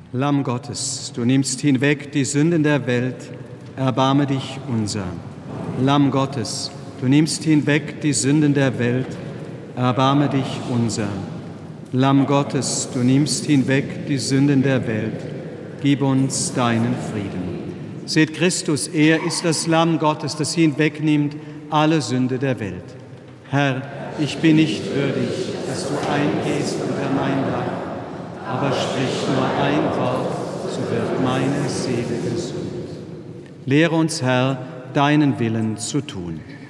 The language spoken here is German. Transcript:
Lamm Gottes, du nimmst hinweg die Sünden der Welt, erbarme dich unser. Lamm Gottes, du nimmst hinweg die Sünden der Welt, erbarme dich unser. Lamm Gottes, du nimmst hinweg die Sünden der Welt, gib uns deinen Frieden. Seht Christus, er ist das Lamm Gottes, das hinwegnimmt alle Sünde der Welt. Herr, ich bin nicht würdig, dass du eingehst unter mein Leib, aber sprich nur ein Wort, so wird meine Seele gesund. Lehre uns, Herr, deinen Willen zu tun.